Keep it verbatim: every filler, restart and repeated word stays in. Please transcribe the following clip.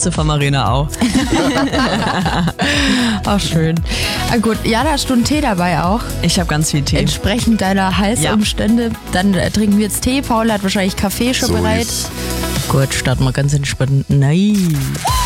Gäste von Marina auch. Auch schön. Ah, gut, ja, da hast du einen Tee dabei auch. Ich habe ganz viel Tee. Entsprechend deiner Halsumstände. Ja. Dann äh, trinken wir jetzt Tee. Paul hat wahrscheinlich Kaffee schon so bereit. Ist. Gut, starten wir ganz entspannt. Nein.